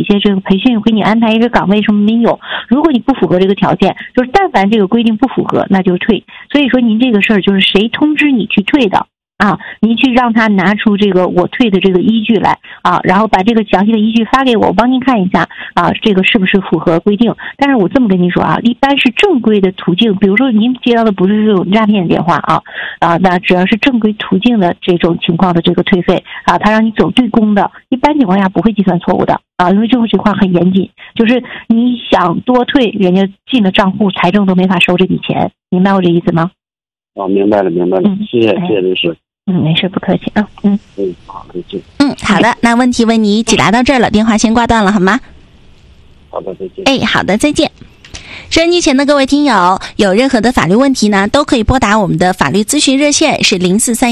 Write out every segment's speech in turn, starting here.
些这个培训，给你安排一个岗位什么没有。如果你不符合这个条件，就是但凡这个规定不符合，那就退。所以说您这个事儿就是谁通知你去退的啊，您去让他拿出这个我退的这个依据来啊，然后把这个详细的依据发给我，我帮您看一下啊，这个是不是符合规定。但是我这么跟您说啊，一般是正规的途径，比如说您接到的不是这种诈骗电话那只要是正规途径的这种情况的这个退费啊，他让你走对公的，一般情况下不会计算错误的啊，因为这种情况很严谨，就是你想多退，人家进了账户，财政都没法收这笔钱，明白我这意思吗？ 明白了，谢谢律师。 没事，不客气啊。 好，再见。 好的，那问题为你解答到这儿了，电话先挂断了，好吗？ 好的，再见。 好的，再见。收音机前的各位听友，有任何的法律问题呢，都可以拨打我们的法律咨询热线，是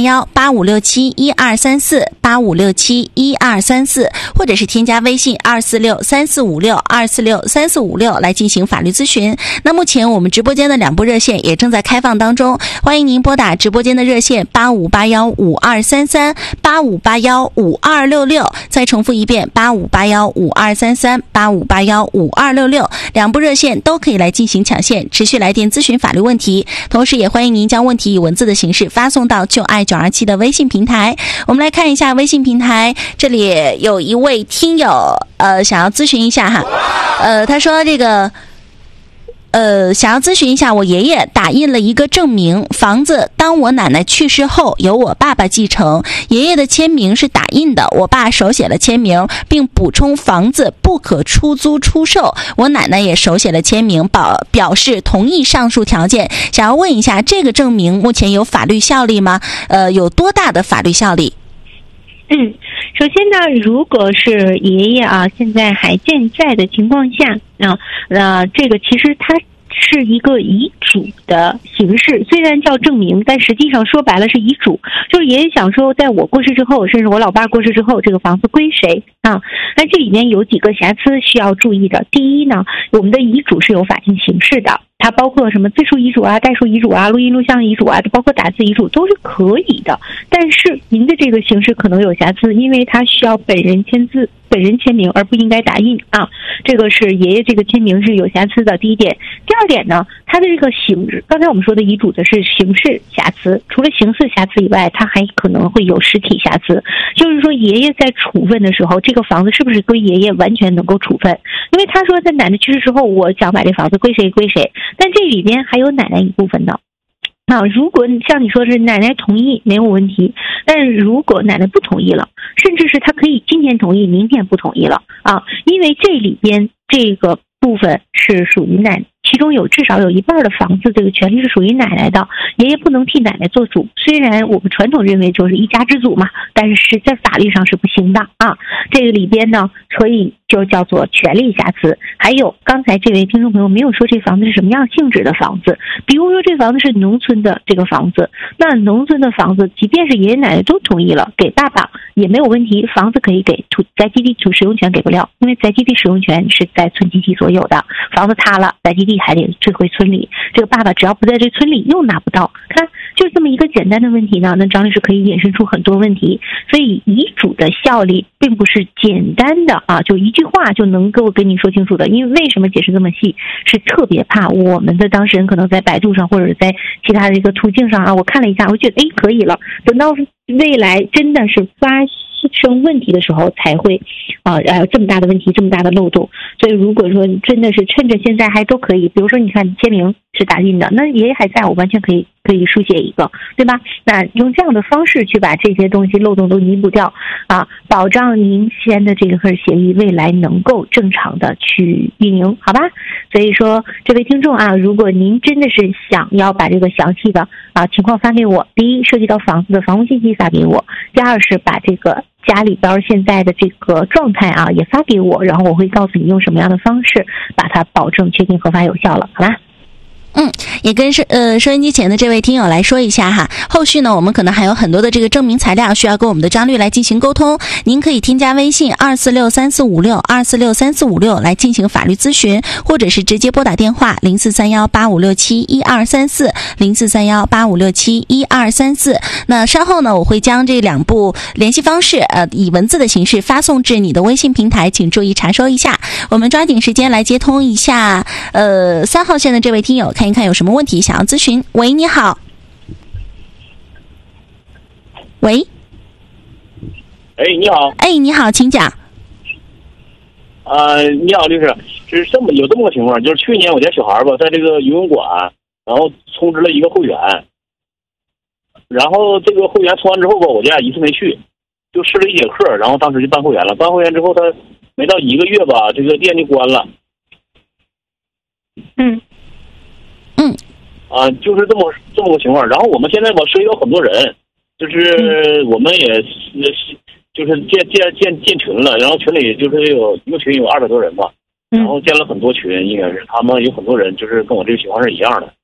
0431-8567-1234，8567-1234，或者是添加微信246-3456-246-3456来进行法律咨询。那目前我们直播间的2部热线也正在开放当中，欢迎您拨打直播间的热线8581-5233，8581-5266，再重复一遍8581-5233，8581-5266，2部热线都可以来进行抢线，持续来电咨询法律问题。同时也欢迎您将问题以文字的形式发送到就爱927的微信平台。我们来看一下微信平台，这里有一位听友想要咨询一下哈，他说这个想要咨询一下，我爷爷打印了一个证明，房子当我奶奶去世后由我爸爸继承，爷爷的签名是打印的，我爸手写了签名，并补充房子不可出租出售，我奶奶也手写了签名，表示同意上述条件。想要问一下，这个证明目前有法律效力吗？有多大的法律效力？ 首先呢，如果是爷爷现在还健在的情况下，这个其实它是一个遗嘱的形式，虽然叫证明，但实际上说白了是遗嘱，就是爷爷想说在我过世之后，甚至我老爸过世之后，这个房子归谁啊？那这里面有几个瑕疵需要注意的。第一呢，我们的遗嘱是有法定形式的，它包括什么自书遗嘱代书遗嘱录音录像遗嘱包括打字遗嘱都是可以的，但是您的这个形式可能有瑕疵，因为它需要本人签字、本人签名，而不应该打印这个是爷爷这个签名是有瑕疵的，第一点。第二点呢，它的这个形式，刚才我们说的遗嘱的是形式瑕疵，除了形式瑕疵以外，它还可能会有实体瑕疵，就是说爷爷在处分的时候，这个房子是不是归爷爷完全能够处分，因为他说在奶奶去世之后，我想把这房子归谁归谁，但这里边还有奶奶一部分的。如果像你说是奶奶同意没有问题，但是如果奶奶不同意了，甚至是她可以今天同意明天不同意了因为这里边这个部分是属于奶奶，其中至少有一半的房子这个权利是属于奶奶的，爷爷不能替奶奶做主，虽然我们传统认为就是一家之主嘛，但是在法律上是不行的这个里边呢，所以就叫做权利瑕疵。还有刚才这位听众朋友没有说这房子是什么样性质的房子，比如说这房子是农村的这个房子，那农村的房子即便是爷爷奶奶都同意了给爸爸也没有问题，房子可以给宅基地使用权给不了，因为宅基地使用权是在村集体所有的，房子塌了宅基地还得退回村里，这个爸爸只要不在这村里又拿不到。看就这么一个简单的问题呢，那张律师可以引申出很多问题。所以遗嘱的效力并不是简单的就一句话就能够跟你说清楚的，因为什么解释这么细，是特别怕我们的当事人可能在百度上或者在其他的一个途径上我看了一下，我觉得可以了，等到未来真的是发生问题的时候才会这么大的问题，这么大的漏洞。所以如果说真的是趁着现在还都可以，比如说你看签名是打印的，那爷爷还在，我完全可以书写一个，对吧？那用这样的方式去把这些东西漏洞都弥补掉保障您签的这个份协议未来能够正常的去运营，好吧？所以说这位听众如果您真的是想要把这个详细的情况发给我，第一涉及到房子的房屋信息发给我，第二是把这个家里边现在的这个状态也发给我，然后我会告诉你用什么样的方式把它保证确定合法有效了，好吧？ 也跟收音机前的这位听友来说一下哈，后续呢我们可能还有很多的这个证明材料需要跟我们的张律来进行沟通，您可以添加微信2463456来进行法律咨询，或者是直接拨打电话043185671234043185671234。那稍后呢我会将这2部联系方式以文字的形式发送至你的微信平台，请注意查收一下。我们抓紧时间来接通一下3号线的这位听友，看一看有什么问题想要咨询。喂，你好。喂。 哎，你好。 哎，你好，请讲。 你好，律师，是有这么个情况，就是去年我家小孩吧，在这个游泳馆，然后充值了一个会员，然后这个会员充完之后吧，我家一次没去，就试了一节课，然后当时就办会员了。办会员之后，他没到1个月吧，这个店就关了。就是这么个情况。然后我们现在吧，涉及到很多人，就是我们也就是建群了，然后群里就是有一个群有200多人吧，然后建了很多群，应该是他们有很多人就是跟我这个情况是一样的。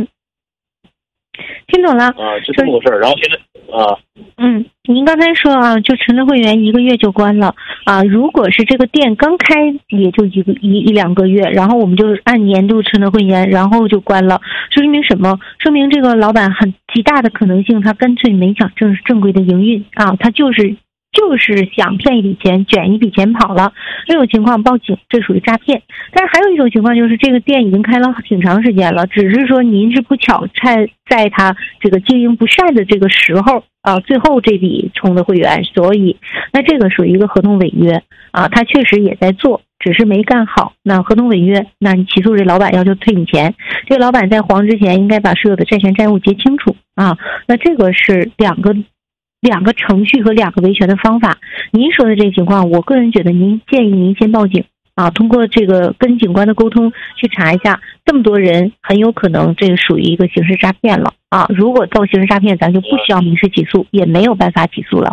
听懂了就这么个事儿。然后现在您刚才说就存了会员1个月就关了如果是这个店刚开也就一两个月，然后我们就按年度存了会员，然后就关了，说明什么？说明这个老板极大的可能性，他干脆没想正规的营运他就是想骗一笔钱，卷一笔钱跑了。这种情况报警，这属于诈骗。但是还有一种情况，就是这个店已经开了挺长时间了，只是说您是不巧在他这个经营不善的这个时候最后这笔充的会员，所以那这个属于一个合同违约他确实也在做，只是没干好。那合同违约，那你起诉这老板要求退你钱，这个老板在黄之前应该把所有的债权债务结清楚那这个是两个程序和2个维权的方法。您说的这个情况，我个人觉得建议您先报警通过这个跟警官的沟通去查一下，这么多人很有可能这个属于一个刑事诈骗了如果到刑事诈骗，咱就不需要民事起诉，也没有办法起诉了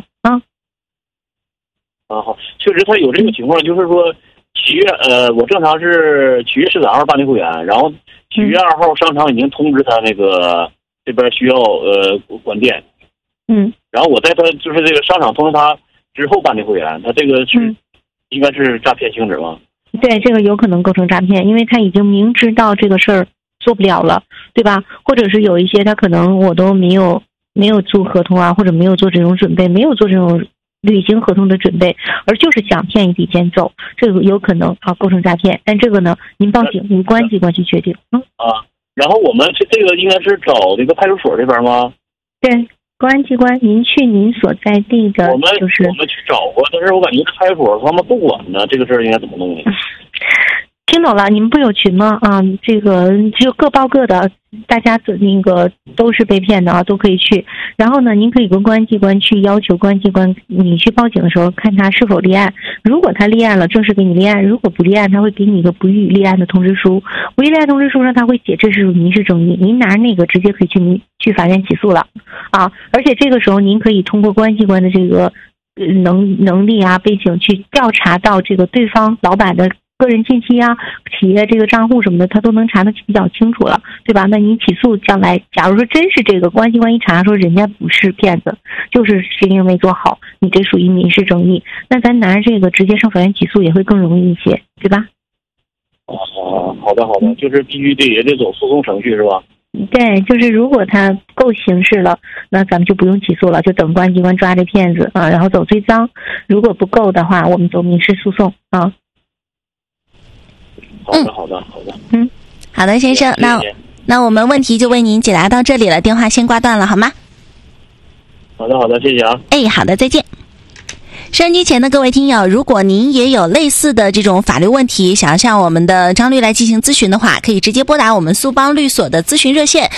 好，确实他有这个情况，就是说7月我正常是7月13号办的会员，然后7月2号商场已经通知他那个这边需要关店然后我在他就是这个商场通知他之后办的会员，他这个是应该是诈骗性质吗？ 对，这个有可能构成诈骗，因为他已经明知道这个事儿做不了了，对吧？或者是有一些他可能我都没有做合同或者没有做这种准备，没有做这种履行合同的准备，而就是想骗一笔钱走，这个有可能构成诈骗。但这个呢，您报警，由公安机关去确定。 然后我们这个应该是找这个派出所这边吗？ 对。公安机关，您去您所在地的， 我们去找过，但是我感觉这派出所他们不管呢，这个事儿应该怎么弄呢？ 听懂了，你们不有群吗？这个就各报各的，大家那个都是被骗的都可以去。然后呢，您可以跟公安机关去要求公安机关，你去报警的时候看他是否立案。如果他立案了，正式给你立案；如果不立案，他会给你一个不予立案的通知书。不予立案通知书上他会写这是民事争议，您拿那个直接可以去法院起诉了而且这个时候您可以通过公安机关的这个能力背景去调查到这个对方老板的个人信息企业这个账户什么的，他都能查得比较清楚了，对吧？那你起诉将来，假如说真是这个公安机关一查说人家不是骗子，就是实行没做好，你这属于民事争议，那咱拿着这个直接上法院起诉也会更容易一些，对吧？ 好的，就是必须也得走诉讼程序是吧？ 对，就是如果他够刑事了，那咱们就不用起诉了，就等公安机关抓这骗子然后走追赃。如果不够的话，我们走民事诉讼好的。 好的，先生，那我们问题就为您解答到这里了，电话先挂断了，好吗？ 好的，谢谢好的，再见。收音机前的各位听友，如果您也有类似的这种法律问题，想要向我们的张律来进行咨询的话，可以直接拨打我们苏邦律所的咨询热线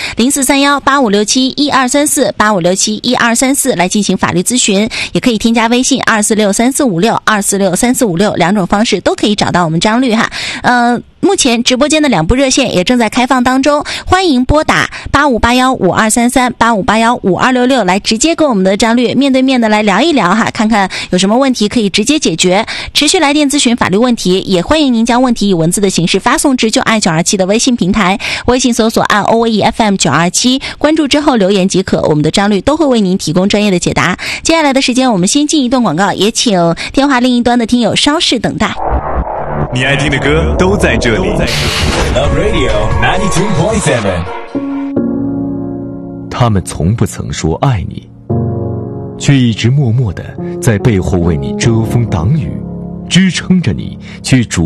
04318567123485671234来进行法律咨询，也可以添加微信2463456246346，2种方式都可以找到我们张律目前直播间的2部热线也正在开放当中，欢迎拨打85815233 85815266来直接跟我们的张律面对面的来聊一聊哈，看看有什么问题可以直接解决。持续来电咨询法律问题，也欢迎您将问题以文字的形式发送至就爱927的微信平台，微信搜索按 OAEFM927 关注之后留言即可，我们的张律都会为您提供专业的解答。接下来的时间我们先进一段广告，也请电话另一端的听友稍事等待。 你爱听的歌都在这里。Love Radio 92.7。他们从不曾说爱你，却一直默默地在背后为你遮风挡雨，支撑着你去逐